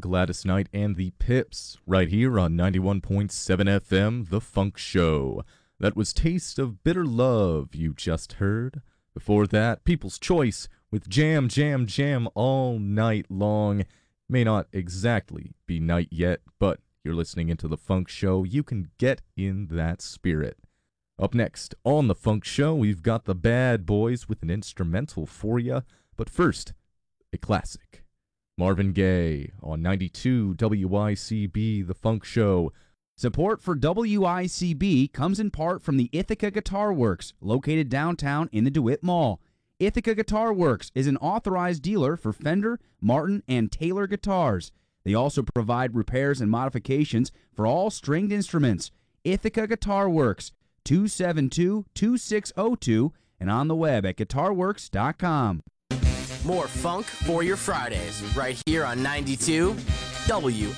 Gladys Knight and the Pips, right here on 91.7 FM, The Funk Show. That was Taste of Bitter Love you just heard. Before that, People's Choice with Jam, Jam, Jam all night long. May not exactly be night yet, but you're listening into The Funk Show. You can get in that spirit. Up next on The Funk Show, we've got the Bad Boys with an instrumental for you. But first, a classic. Marvin Gaye on 92 WICB, The Funk Show. Support for WICB comes in part from the Ithaca Guitar Works, located downtown in the DeWitt Mall. Ithaca Guitar Works is an authorized dealer for Fender, Martin, and Taylor guitars. They also provide repairs and modifications for all stringed instruments. Ithaca Guitar Works, 272-2602, and on the web at guitarworks.com. More funk for your Fridays, right here on 92 WICB.